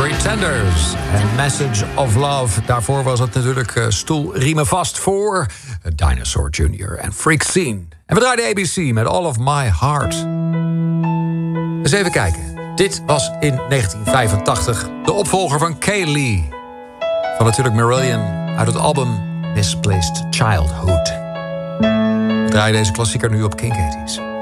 Pretenders en Message of Love. Daarvoor was het natuurlijk stoel riemen vast voor Dinosaur Jr. en Freak Scene. En we draaiden ABC met All of My Heart. Eens even kijken. Dit was in 1985 de opvolger van Kaylee. Van natuurlijk Marillion uit het album Misplaced Childhood. We draaien deze klassieker nu op King 80's.